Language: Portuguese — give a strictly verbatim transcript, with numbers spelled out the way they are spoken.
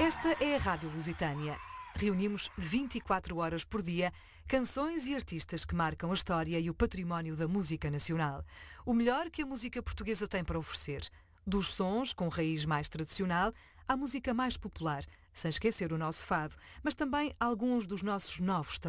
Esta é a Rádio Lusitânia. Reunimos vinte e quatro horas por dia canções e artistas que marcam a história e o património da música nacional. O melhor que a música portuguesa tem para oferecer. Dos sons com raiz mais tradicional à música mais popular, sem esquecer o nosso fado, mas também alguns dos nossos novos talentos.